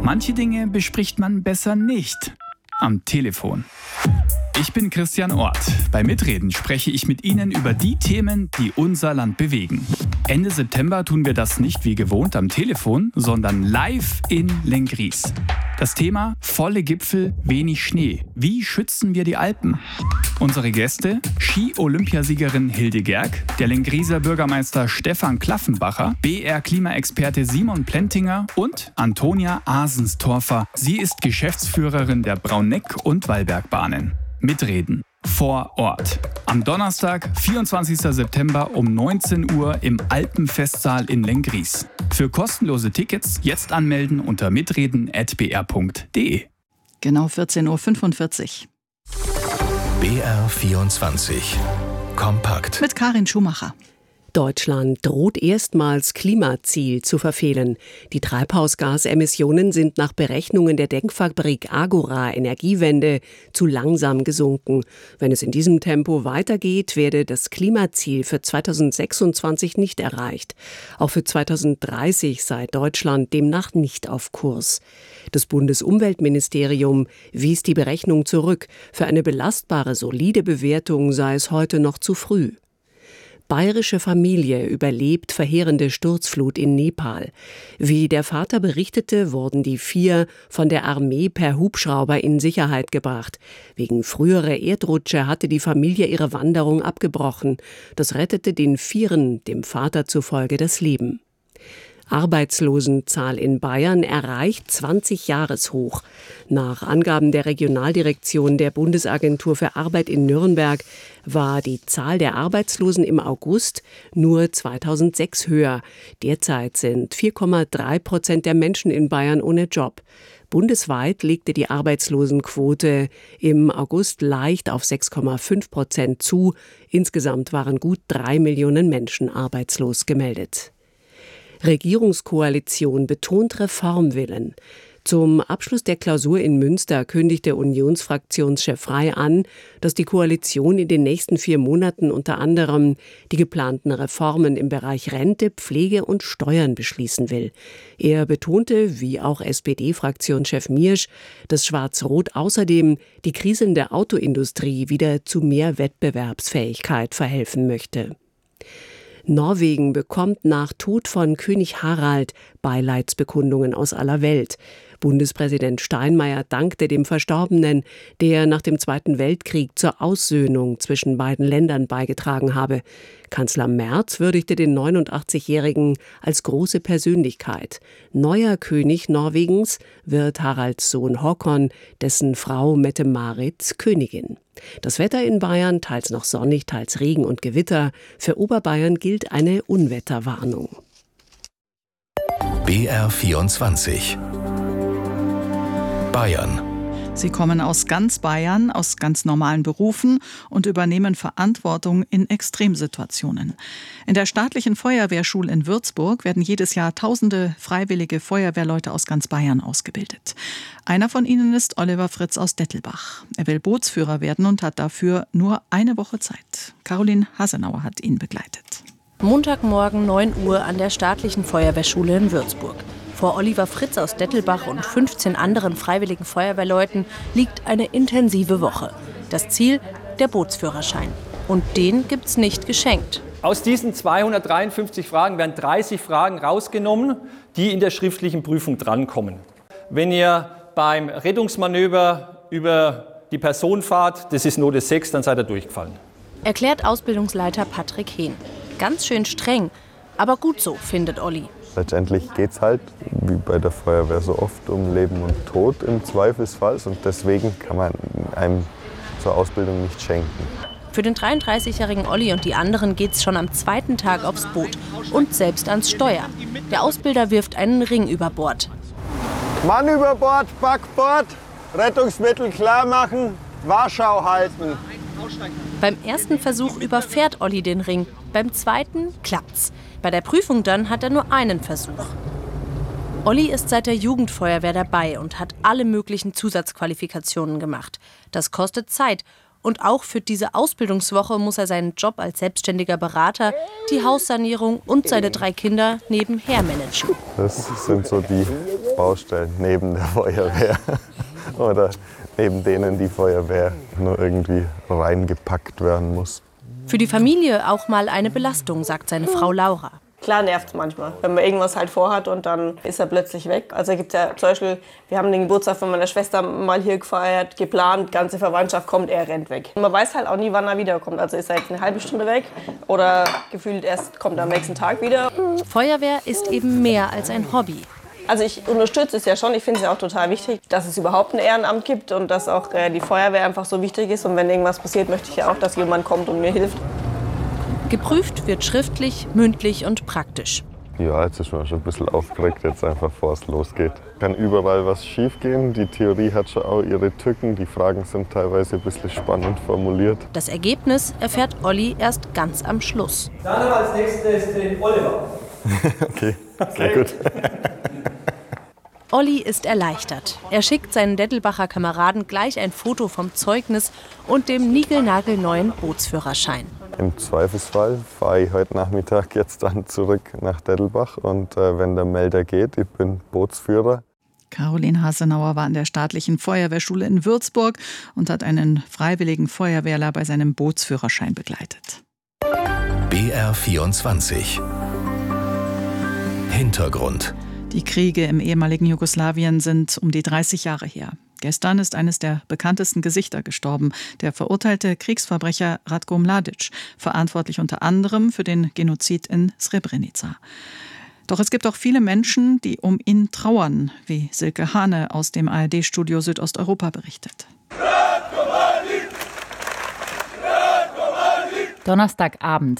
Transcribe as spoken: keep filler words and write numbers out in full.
Manche Dinge bespricht man besser nicht am Telefon. Ich bin Christian Orth. Bei Mitreden spreche ich mit Ihnen über die Themen, die unser Land bewegen. Ende September tun wir das nicht wie gewohnt am Telefon, sondern live in Lenggries. Das Thema: volle Gipfel, wenig Schnee. Wie schützen wir die Alpen? Unsere Gäste: Ski-Olympiasiegerin Hilde Gerg, der Lengrieser Bürgermeister Stefan Klaffenbacher, B R-Klimaexperte Simon Plentinger und Antonia Asenstorfer. Sie ist Geschäftsführerin der Brauneck- und Wallbergbahnen. Mitreden vor Ort. Am Donnerstag, vierundzwanzigsten September um neunzehn Uhr im Alpenfestsaal in Lenggries. Für kostenlose Tickets jetzt anmelden unter mitreden at b r punkt d e. Genau vierzehn Uhr fünfundvierzig. B R vierundzwanzig. Kompakt. Mit Karin Schumacher. Deutschland droht erstmals Klimaziel zu verfehlen. Die Treibhausgasemissionen sind nach Berechnungen der Denkfabrik Agora Energiewende zu langsam gesunken. Wenn es in diesem Tempo weitergeht, werde das Klimaziel für zweitausendsechsundzwanzig nicht erreicht. Auch für zweitausenddreißig sei Deutschland demnach nicht auf Kurs. Das Bundesumweltministerium wies die Berechnung zurück. Für eine belastbare, solide Bewertung sei es heute noch zu früh. Bayerische Familie überlebt verheerende Sturzflut in Nepal. Wie der Vater berichtete, wurden die vier von der Armee per Hubschrauber in Sicherheit gebracht. Wegen früherer Erdrutsche hatte die Familie ihre Wanderung abgebrochen. Das rettete den Vieren, dem Vater zufolge, das Leben. Arbeitslosenzahl in Bayern erreicht zwanzig-Jahreshoch. Nach Angaben der Regionaldirektion der Bundesagentur für Arbeit in Nürnberg war die Zahl der Arbeitslosen im August nur zweitausendsechs höher. Derzeit sind vier Komma drei Prozent der Menschen in Bayern ohne Job. Bundesweit legte die Arbeitslosenquote im August leicht auf sechs Komma fünf Prozent zu. Insgesamt waren gut drei Millionen Menschen arbeitslos gemeldet. Regierungskoalition betont Reformwillen. Zum Abschluss der Klausur in Münster kündigte Unionsfraktionschef Frey an, dass die Koalition in den nächsten vier Monaten unter anderem die geplanten Reformen im Bereich Rente, Pflege und Steuern beschließen will. Er betonte, wie auch S P D-Fraktionschef Miersch, dass Schwarz-Rot außerdem die kriselnde Autoindustrie wieder zu mehr Wettbewerbsfähigkeit verhelfen möchte. Norwegen bekommt nach Tod von König Harald Beileidsbekundungen aus aller Welt. Bundespräsident Steinmeier dankte dem Verstorbenen, der nach dem Zweiten Weltkrieg zur Aussöhnung zwischen beiden Ländern beigetragen habe. Kanzler Merz würdigte den neunundachtzigjährigen als große Persönlichkeit. Neuer König Norwegens wird Haralds Sohn Håkon, dessen Frau Mette-Marit Königin. Das Wetter in Bayern, teils noch sonnig, teils Regen und Gewitter. Für Oberbayern gilt eine Unwetterwarnung. B R vierundzwanzig. Bayern. Sie kommen aus ganz Bayern, aus ganz normalen Berufen und übernehmen Verantwortung in Extremsituationen. In der staatlichen Feuerwehrschule in Würzburg werden jedes Jahr tausende freiwillige Feuerwehrleute aus ganz Bayern ausgebildet. Einer von ihnen ist Oliver Fritz aus Dettelbach. Er will Bootsführer werden und hat dafür nur eine Woche Zeit. Caroline Hasenauer hat ihn begleitet. Montagmorgen neun Uhr an der staatlichen Feuerwehrschule in Würzburg. Vor Oliver Fritz aus Dettelbach und fünfzehn anderen freiwilligen Feuerwehrleuten liegt eine intensive Woche. Das Ziel, der Bootsführerschein. Und den gibt's nicht geschenkt. Aus diesen zweihundertdreiundfünfzig Fragen werden dreißig Fragen rausgenommen, die in der schriftlichen Prüfung drankommen. Wenn ihr beim Rettungsmanöver über die Person fahrt, das ist Note sechs, dann seid ihr durchgefallen. Erklärt Ausbildungsleiter Patrick Hehn. Ganz schön streng, aber gut so, findet Olli. Letztendlich geht es halt, wie bei der Feuerwehr so oft, um Leben und Tod im Zweifelsfall. Und deswegen kann man einem zur Ausbildung nicht schenken. Für den dreiunddreißigjährigen Olli und die anderen geht's schon am zweiten Tag aufs Boot und selbst ans Steuer. Der Ausbilder wirft einen Ring über Bord. Mann über Bord, Backbord, Rettungsmittel klar machen, Warschau halten. Beim ersten Versuch überfährt Olli den Ring, beim zweiten klappt's. Bei der Prüfung dann hat er nur einen Versuch. Olli ist seit der Jugendfeuerwehr dabei und hat alle möglichen Zusatzqualifikationen gemacht. Das kostet Zeit. Und auch für diese Ausbildungswoche muss er seinen Job als selbstständiger Berater, die Haussanierung und seine drei Kinder nebenher managen. Das sind so die Baustellen neben der Feuerwehr oder neben denen die Feuerwehr nur irgendwie reingepackt werden muss. Für die Familie auch mal eine Belastung, sagt seine Frau Laura. Klar nervt es manchmal, wenn man irgendwas halt vorhat und dann ist er plötzlich weg. Also gibt ja zum Beispiel, wir haben den Geburtstag von meiner Schwester mal hier gefeiert, geplant, ganze Verwandtschaft kommt, er rennt weg. Man weiß halt auch nie, wann er wiederkommt. Also ist er jetzt eine halbe Stunde weg oder gefühlt erst kommt er am nächsten Tag wieder. Feuerwehr ist eben mehr als ein Hobby. Also ich unterstütze es ja schon, ich finde es ja auch total wichtig, dass es überhaupt ein Ehrenamt gibt und dass auch äh, die Feuerwehr einfach so wichtig ist. Und wenn irgendwas passiert, möchte ich ja auch, dass jemand kommt und mir hilft. Geprüft wird schriftlich, mündlich und praktisch. Ja, jetzt ist man schon ein bisschen aufgeregt, jetzt einfach bevor es losgeht. Kann überall was schiefgehen. Die Theorie hat schon auch ihre Tücken. Die Fragen sind teilweise ein bisschen spannend formuliert. Das Ergebnis erfährt Olli erst ganz am Schluss. Dann haben wir als nächstes den Oliver. Okay, sehr gut. Olli ist erleichtert. Er schickt seinen Dettelbacher Kameraden gleich ein Foto vom Zeugnis und dem niegelnagelneuen Bootsführerschein. Im Zweifelsfall fahre ich heute Nachmittag jetzt dann zurück nach Dettelbach und äh, wenn der Melder geht, ich bin Bootsführer. Caroline Hasenauer war an der staatlichen Feuerwehrschule in Würzburg und hat einen freiwilligen Feuerwehrler bei seinem Bootsführerschein begleitet. B R vierundzwanzig Hintergrund. Die Kriege im ehemaligen Jugoslawien sind um die dreißig Jahre her. Gestern ist eines der bekanntesten Gesichter gestorben, der verurteilte Kriegsverbrecher Ratko Mladic, verantwortlich unter anderem für den Genozid in Srebrenica. Doch es gibt auch viele Menschen, die um ihn trauern, wie Silke Hane aus dem A R D-Studio Südosteuropa berichtet. Donnerstagabend,